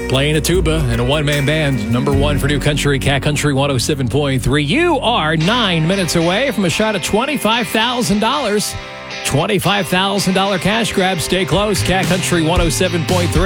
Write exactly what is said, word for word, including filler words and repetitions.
Playing a tuba in a one-man band. Number one for New Country, Cat Country one oh seven point three. You are nine minutes away from a shot at twenty-five thousand dollars. twenty-five thousand dollars cash grab. Stay close. Cat Country one oh seven point three.